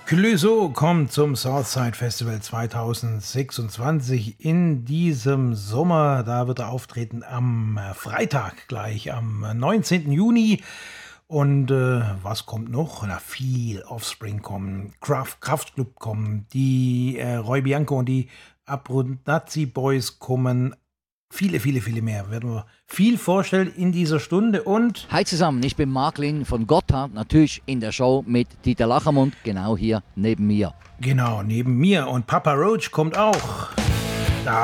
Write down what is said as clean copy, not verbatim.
Clouseau kommt zum Southside Festival 2026 in diesem Sommer. Da wird er auftreten am Freitag gleich, am 19. Juni. Und was kommt noch? Na, viel Offspring kommen, Kraftklub kommen, die Roy Bianco und die Abruzzati Boys kommen. Viele, viele, viele mehr. Werden wir viel vorstellen in dieser Stunde. Und hi zusammen, ich bin Marklin von Gotthard, natürlich in der Show mit Dieter Lachermund, genau hier neben mir. Genau, neben mir. Und Papa Roach kommt auch.